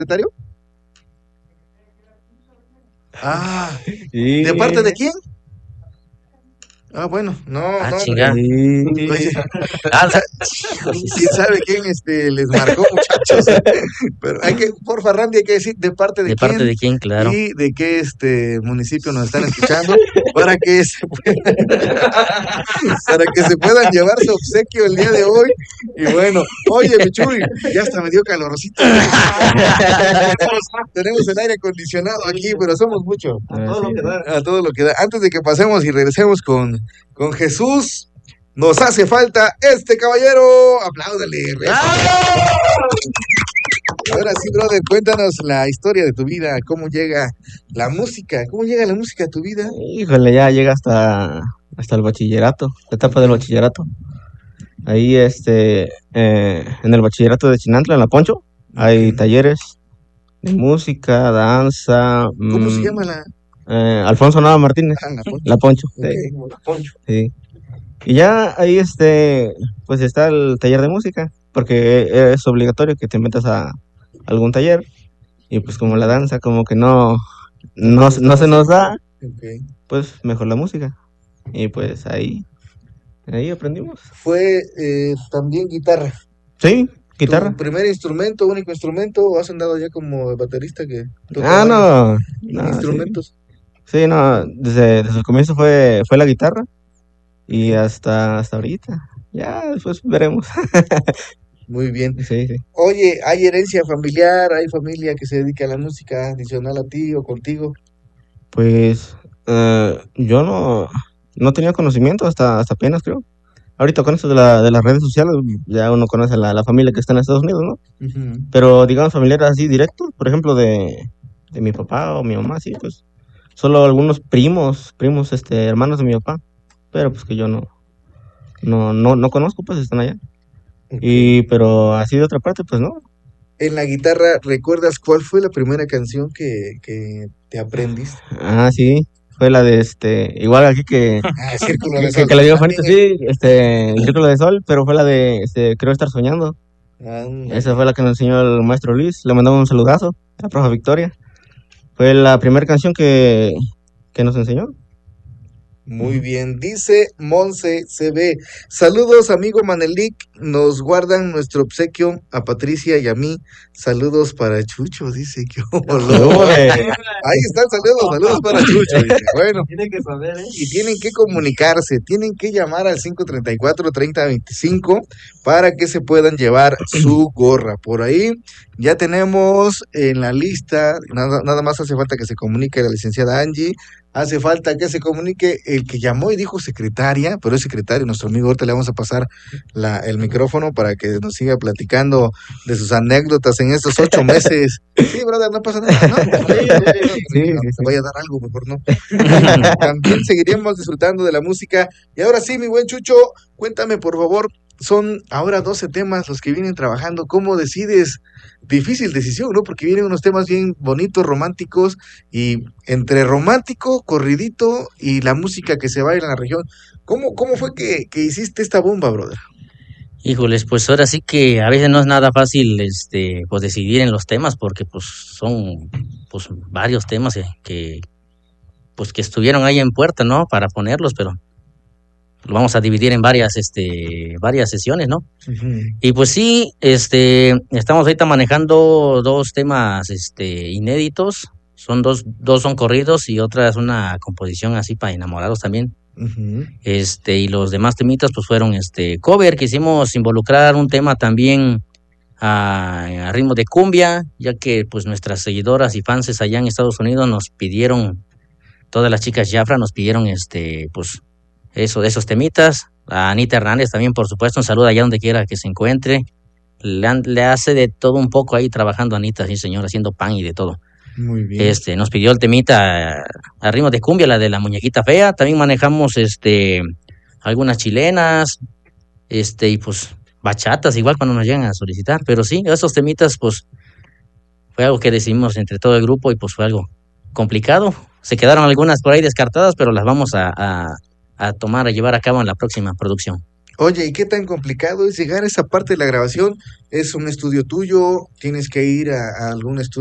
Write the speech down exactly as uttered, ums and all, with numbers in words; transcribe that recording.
secretario? Ah, Sí. ¿de parte de quién? Ah, bueno, no, Ah, no, chinga. Sí. oye, Ah, o sea, quién sabe quién este, les marcó, muchachos. Pero hay que, porfa, Randy, hay que decir de parte de ¿de parte quién de quién? Claro. y de qué este municipio nos están escuchando para que se puedan, para que se puedan llevar su obsequio el día de hoy. Y bueno, oye, Michuy, ya hasta me dio calorcito. tenemos, tenemos el aire acondicionado aquí, pero somos muchos. A todo lo que da. A todo lo que da. Antes de que pasemos y regresemos con, con Jesús, nos hace falta este caballero. Apláudale. Ahora sí, brother, cuéntanos la historia de tu vida, cómo llega la música, cómo llega la música a tu vida. Híjole, ya llega hasta, hasta el bachillerato, la etapa del bachillerato. Ahí, este, eh, en el bachillerato de Chinantla, en La Poncho, hay Ok. talleres de música, danza. ¿Cómo mm, se llama la? eh, Alfonso Nava Martínez, Ah, la Poncho. La Poncho. Ok. Sí, sí. Y ya ahí, este, pues está el taller de música, porque es obligatorio que te metas a algún taller. Y pues como la danza, como que no, no, no se nos da, Ok. pues mejor la música. Y pues ahí, ahí aprendimos. Fue eh, también guitarra. Sí, guitarra. ¿Tu primer instrumento, único instrumento, o has andado ya como baterista que toca Ah, varios no, no, sí. instrumentos? Sí, no, desde, desde el comienzo fue, fue la guitarra y hasta, hasta ahorita. Ya después veremos. Muy bien. Sí, sí. Oye, ¿hay herencia familiar? ¿Hay familia que se dedica a la música adicional a ti o contigo? Pues eh, yo no, no tenía conocimiento hasta, hasta apenas, creo. Ahorita con esto de, la, de las redes sociales, ya uno conoce a la, la familia que está en Estados Unidos, ¿no? Ujú. Pero digamos familiares así directos, por ejemplo, de, de mi papá o mi mamá, sí, pues solo algunos primos, primos, este, hermanos de mi papá, pero pues que yo no, no, no, no conozco, pues están allá. Ok. Y, pero así de otra parte, pues no. En la guitarra, ¿recuerdas cuál fue la primera canción que, que te aprendiste? Ah, sí, fue la de este, igual aquí que, Ah, Círculo de que, Sol. que la digo También Juanito, sí, este, el Círculo de Sol, pero fue la de, este, Creo estar soñando. es- ándale. Esa fue la que nos enseñó el maestro Luis, le mandamos un saludazo a la profe Victoria. Fue la primera canción que, que nos enseñó. Muy bien, dice Monse C B. Saludos, amigo Manelik. Nos guardan nuestro obsequio a Patricia y a mí. Saludos para Chucho, dice que ahí están, saludos, saludos para Chucho. Dice. Bueno, Tiene que saber, ¿eh? y tienen que comunicarse, tienen que llamar al cinco treinta y cuatro, treinta veinticinco para que se puedan llevar su gorra. Por ahí ya tenemos en la lista, nada, nada más hace falta que se comunique la licenciada Angie. Hace falta que se comunique el que llamó y dijo secretaria, pero es secretario, nuestro amigo. Ahorita le vamos a pasar la, el micrófono para que nos siga platicando de sus anécdotas en estos ocho meses. Sí, brother, no pasa nada, ¿no? Sí, No, sí, te sí. vaya a dar algo, mejor no. También seguiremos disfrutando de la música. Y ahora sí, mi buen Chucho, cuéntame, por favor, son ahora doce temas los que vienen trabajando. ¿Cómo decides? Difícil decisión, ¿no? Porque vienen unos temas bien bonitos, románticos, y entre romántico, corridito y la música que se baila en la región. ¿Cómo, cómo fue que, que hiciste esta bomba, brother? Híjoles, pues ahora sí que a veces no es nada fácil, este, pues decidir en los temas, porque pues son, pues varios temas eh, que, pues que estuvieron ahí en puerta, ¿no? Para ponerlos, pero lo vamos a dividir en varias, este, varias sesiones, ¿no? Y pues sí, este, estamos ahorita manejando dos temas, este, inéditos. Son dos, dos son corridos y otra es una composición así para enamorados también. Ujú. Este, y los demás temitas pues fueron este cover, quisimos involucrar un tema también a, a ritmo de cumbia, ya que pues nuestras seguidoras y fans allá en Estados Unidos nos pidieron, todas las chicas Jafra nos pidieron este, pues eso, esos temitas. A Anita Hernández también, por supuesto, un saludo allá donde quiera que se encuentre. Le, han- le hace de todo un poco ahí trabajando Anita, sí señor, haciendo pan y de todo. Muy bien. Este, nos pidió el temita a, a ritmo de cumbia, la de la muñequita fea. También manejamos este algunas chilenas, este, y pues bachatas, igual cuando nos llegan a solicitar. Pero sí, esos temitas, pues, fue algo que decidimos entre todo el grupo y pues fue algo complicado. Se quedaron algunas por ahí descartadas, pero las vamos a, a, a tomar, a llevar a cabo en la próxima producción. Oye, ¿y qué tan complicado es llegar a esa parte de la grabación? ¿Es un estudio tuyo? ¿Tienes que ir a, a algún estudio